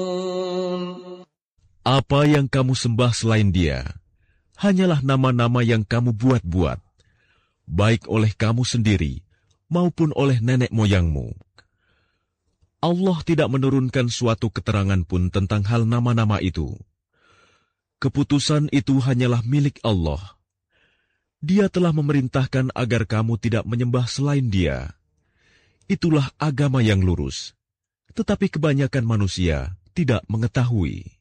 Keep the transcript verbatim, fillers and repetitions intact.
Apa yang kamu sembah selain Dia, hanyalah nama-nama yang kamu buat-buat, baik oleh kamu sendiri maupun oleh nenek moyangmu. Allah tidak menurunkan suatu keterangan pun tentang hal nama-nama itu. Keputusan itu hanyalah milik Allah. Dia telah memerintahkan agar kamu tidak menyembah selain Dia. Itulah agama yang lurus, tetapi kebanyakan manusia tidak mengetahui.